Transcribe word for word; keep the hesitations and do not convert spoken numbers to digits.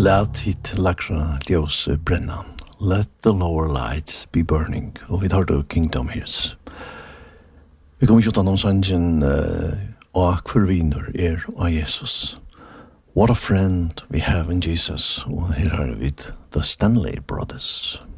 Let hit lakra ljus brenna. Let the lower lights be burning. Og vi tar det Kingdom His. Vi kommer ikke ut av noen sangen uh, og hver viner er av Jesus. What a friend we have in Jesus. Og her har vi The Stanley Brothers.